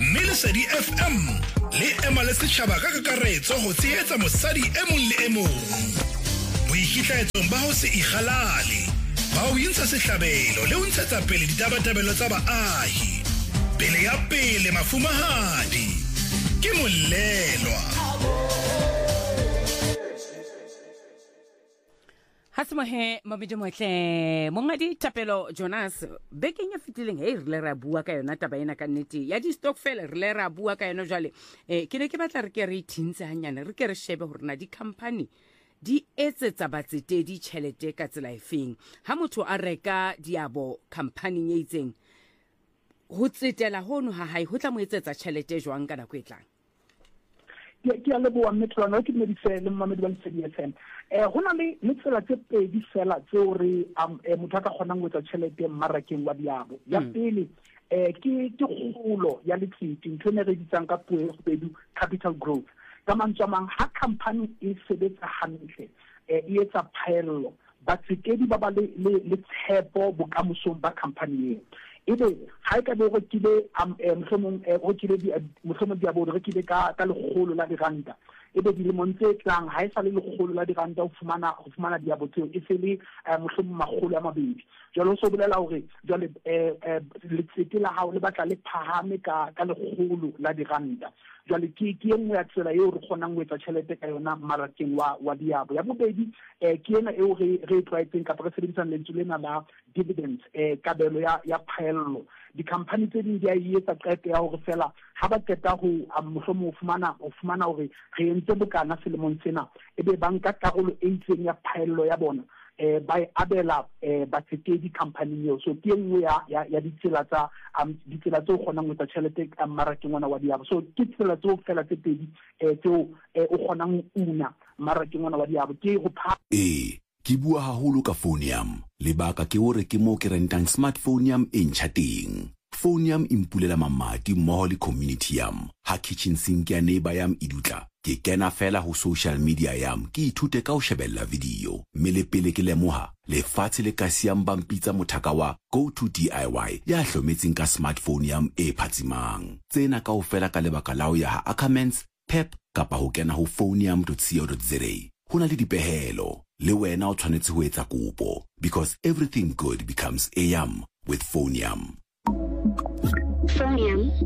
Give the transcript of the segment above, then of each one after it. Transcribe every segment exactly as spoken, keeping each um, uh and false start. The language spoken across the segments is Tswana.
mme Lesedi F M le ema le setjhaba ka kakaretso ho tshehetsa mosadi e mong le e mong. Boikitlaetsong ba ho se ikgalale, ba ho intsha sehlabelo le ho ntshetsa pele ditabatabelo tsa baahi. Pele ya pele mafumahadi ke Molelwa. Hasimohe mabidi motle mongadi Thapelo Jonas bekeng ya fitileng he re ra bua ka yona taba ena ka nnete ya di stokvel re ra bua ka yona jwale eh ke ne ke batla re ke re thintse hanyane re ke re shebe hore na di company di etsetsa batsetedi tšhelete ka tsela efeng ha motho a reka diabo company e itseng ho tsetela hono ha hae ho tla mo etsetsa tšhelete jwang ka nako e tlang. Ke a leboa Metlwana ke me di fela Mamedi ba Lesedi F M. Eh hona le letsela tse pedi fela tse hore motho ka kgonang go etsa tšhelete mmarakeng wa diabo. Ya pele eh ke ke kgolo ya letsiti ntho ne re ditsang ka puo go bedu capital growth. Ka mantswe mang ha company e sebetsa hantle eh e etsa phaello batsetedi ba ba le le tshepo bokamosong ba company e. Ebe ha e ka be go kile mohlomong go kile di mohlomong di abo re kile ka ka legolo la diranta ebe di le montse tlang ha e sa le legolo la diranta o fumana go fumana di abo tseo e se le mohlomong magolo a mabedi jalo so bolela hore jale le tsetela ha o le batla le phahame ka ka legolo la diranta jale ke ke engwe ya tsela eo re kgonang go etsa tšhelete ka yona marakeng wa wa diabo ya bobedi eh ke ena eo re re trying ka re sebedisang lentswe lena la dividends eh kabelo ya ya phaello di company tse ding di a etsa qeto ya hore fela ha ba qeta ho mohlomong o fumana o fumana hore re entse bokana selemong sena ebe banka karolo e itseng ya phaello ya bona eh ba abela eh batsetedi company eo so ke engwe ya ya ditsela tsa ditsela tse o kgonang go tsa tšhelete ka marakeng ona wa diabo so ke tsela tse o fela tse pedi eh tse o kgonang una marakeng ona wa diabo ke go pha eh ke bua haholo ka Phonium lebaka ke hore ke mo ke rentang smartphone yam e ntjha teng. Phonium impulela mamati mmoho le community yam ha kitchen sink ya neighbor yam idutla ke kena fela ho social media yam ke ithute ka ho shebella video mme le pele ke lemoha le fatshe le ka siam bampitsa mothaka wa go to D I Y ya hlometseng ka smartphone yam e phatsimang tsena ka ho fela ka lebaka la ho ya ha Ackermans Pep kapa ho kena ho phonium dot co dot za hona le dipehelo le wena o tshwanetse ho etsa kopo because everything good becomes a yam with Phonium. Phonium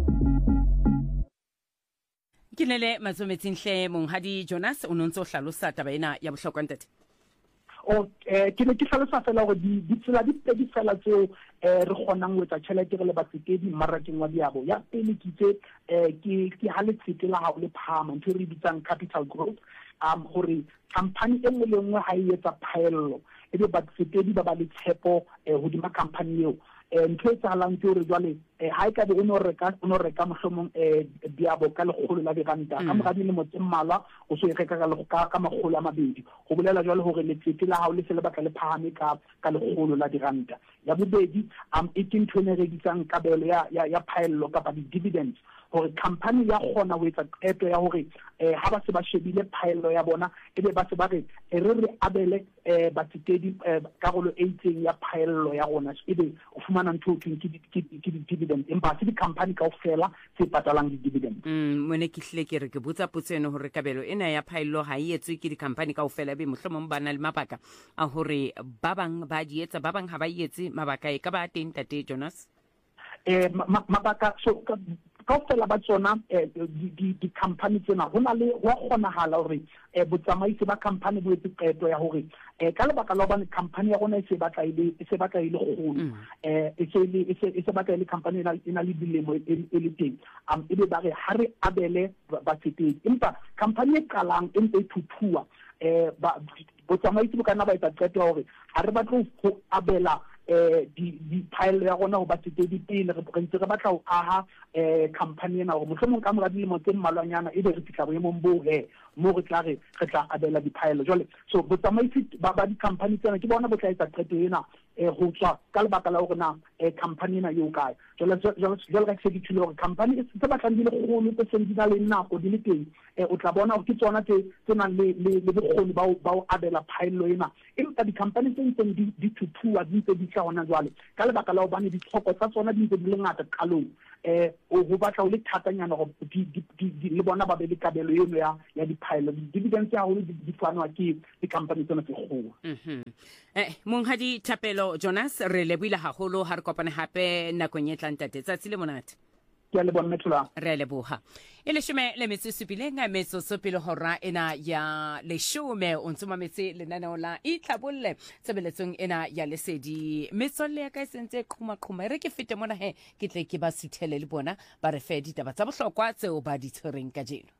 Kinele matsometsing hle monghadi Jonas o nontse o hlalosa taba ena ya bohlokwa ntate. O eh ke ne ke hlalosa fela hore di ditsela di pedi fela tseo eh re kgonang go etsa tšhelete re le batsetedi marakeng wa diabo ya pele ke tse eh ke ke ha le tsetela ha o le phama ntho re bitsang capital growth um hore company e nngwe le nngwe ha e etsa phaello ebe batsetedi ba ba le tshepo eh hodima company eo ntho e tsalang ke hore jwale ha e ka be o no reka o no reka mohlomong eh diabo ka legolo la diranta ka moradi le motse mmala o so e reka ka ka magolo a mabedi go bolela jwale hore le tsete la hao le se le batla le phahame ka ka legolo la diranta ya bobedi am e ke ntho ne re ditsang kabelo ya ya phaello kapa di dividends hore company ya gona ho etsa qeto ya hore eh ha ba se ba shebile phaello ya bona ebe ba se ba re re re abele eh batsetedi karolo e itseng ya phaello ya rona ebe o fumana ntho ke ke dividend empa se di company ka ofela se patalang di dividend mm mone ke hle ke re ke botsa potseno hore kabelo ena ya phaello ha e etswe ke di company ka ofela be mohlomong bana le mabaka a hore ba bang ba di etsa ba bang ha ba etse mabaka e ka ba teng tate Jonas eh mabaka so ka ofela ba tsona di di company tsena hona le wa kgonahala hore eh botsamaisi ba company bo etse qeto ya hore eh ka lebaka la bana company ya rona e se batla ile e se batla ile kgolo eh e se ile e se batla ile company ena le dilemo e le teng am ebe ba re ha re abele batsetedi empa company e qalang e ntse thuthuwa eh botsamaisi bo kana ba etsa qeto hore ha re batla go abela eh di di pile ya rona go batsetedi pele re ntse re batla ho aha eh company ena go mohlomong ka moradi le motse mmalwanyana e be re fitla boemong bo he mo re tla re re tla abela di pile jole so botsamaisi ba ba di company tsena ke bona bo tla etsa qeto ena um go tswa ka lebaka la gore na um company ena yo kae jalo ka ke se ke thule gore company tse batlang di le golo tse seng di na le nako di le teng um o tla bona gore ke tsona tse nang le bokgoni ba o abela phaello ena empa di-company tse ntseng di thuthuwa di ntse di tla gona jwale ka lebaka la gobane ditlhoko tsa tsona di ntse di le ngata qalong um go batla o le thatanyana gore le bona ba be le kabelo eno ya diphaello di-dividence haholo di fanwa ke di-company tsena tse kgolo. Monghadi Thapelo Jonas re lebohile haholo ha re kopane hape nakong e tlang tate tsatsi le monate. Ke a leboha Metsola. Re leboha. E leshome le metso supileng a metsotso pele hora ena ya leshome o ntse mametse lenaneo la Itlhabolle tsebeletsong ena ya lesedi metswalle ya ka sentse qhuma qhuma re ke fete mona he ke tle ke ba suthele le bona ba re fe ditaba tsa bohlokwa tseo ba di tshwereng ka jeno.